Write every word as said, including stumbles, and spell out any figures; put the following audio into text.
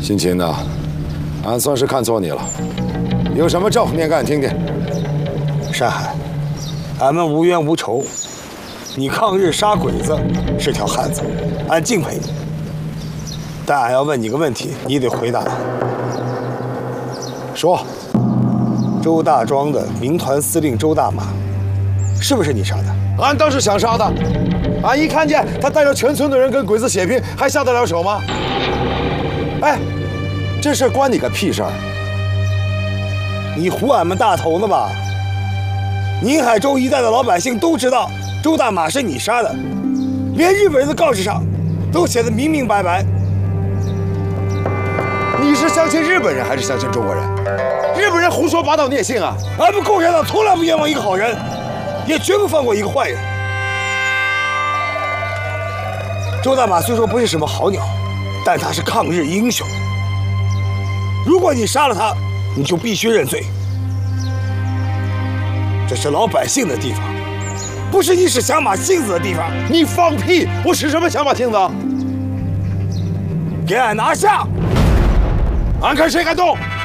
新琴呐，俺算是看错你了，有什么咒念给俺听听。 山海，俺们无冤无仇，你抗日杀鬼子是条汉子，俺敬佩你。但俺要问你个问题，你得回答他。 说， 周大庄的民团司令周大马，是不是你杀的？ 俺倒是想杀他，俺一看见他带着全村的人跟鬼子血拼，还下得了手吗？哎，这事关你个屁事儿！ 你唬俺们大头呢吧？宁海州一带的老百姓都知道周大马是你杀的，连日本人的告示上都写得明明白白。 你是相信日本人还是相信中国人？日本人胡说八道你也信啊？ 俺们共产党从来不冤枉一个好人，也绝不放过一个坏人。周大马虽说不是什么好鸟，但他是抗日英雄。如果你杀了他，你就必须认罪。这是老百姓的地方，不是你使响马性子的地方。 你放屁！我使什么响马性子？ 给俺拿下！ 俺看谁敢动！